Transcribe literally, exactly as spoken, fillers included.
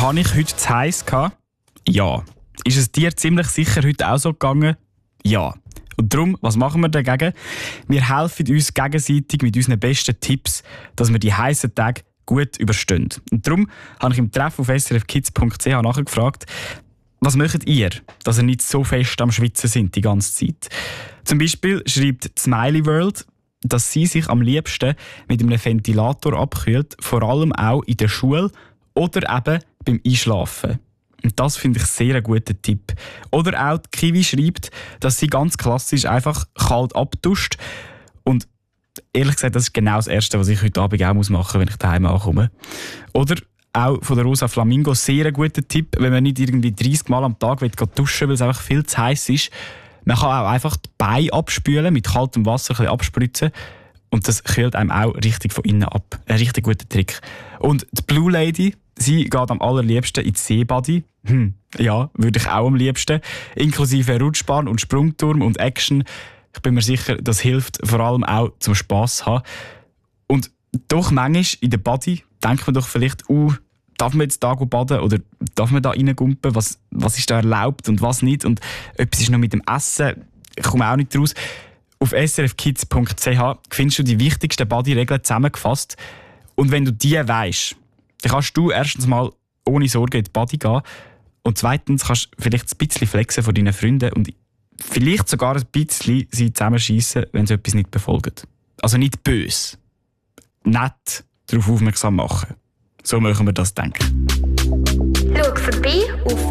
Habe ich heute zu heiß gehabt? Ja. Ist es dir ziemlich sicher heute auch so gegangen? Ja. Und darum, was machen wir dagegen? Wir helfen uns gegenseitig mit unseren besten Tipps, dass wir die heißen Tage gut überstehen. Und darum habe ich im Treff auf s r f kids punkt c h nachgefragt, was macht ihr, dass ihr nicht so fest am Schwitzen sind die ganze Zeit? Zum Beispiel schreibt Smiley World, dass sie sich am liebsten mit einem Ventilator abkühlt, vor allem auch in der Schule oder eben beim Einschlafen. Und das finde ich sehr einen guten Tipp. Oder auch die Kiwi schreibt, dass sie ganz klassisch einfach kalt abduscht. Und ehrlich gesagt, das ist genau das Erste, was ich heute Abend auch machen muss, wenn ich daheim ankomme. Oder auch von der Rosa Flamingo sehr ein guter Tipp, wenn man nicht irgendwie dreißig Mal am Tag duschen will, weil es einfach viel zu heiß ist. Man kann auch einfach die Beine abspülen, mit kaltem Wasser ein bisschen abspritzen. Und das kühlt einem auch richtig von innen ab. Ein richtig guter Trick. Und die Blue Lady, sie geht am allerliebsten ins Seebody. Hm, ja, würde ich auch am liebsten. Inklusive Rutschbahn und Sprungturm und Action. Ich bin mir sicher, das hilft vor allem auch zum Spass zu haben. Und doch manchmal in der Body denkt man doch vielleicht, uh, darf man jetzt da baden oder darf man da reingumpen? Was, was ist da erlaubt und was nicht? Und etwas ist noch mit dem Essen. Ich komme auch nicht raus. Auf s r f kids punkt c h findest du die wichtigsten Body-Regeln zusammengefasst. Und wenn du die weisst, dann kannst du erstens mal ohne Sorge in die Body gehen und zweitens kannst du vielleicht ein bisschen flexen von deinen Freunden und vielleicht sogar ein bisschen sie zusammenschiessen, wenn sie etwas nicht befolgen. Also nicht böse. Nett darauf aufmerksam machen. So möchten wir das denken. Schau vorbei auf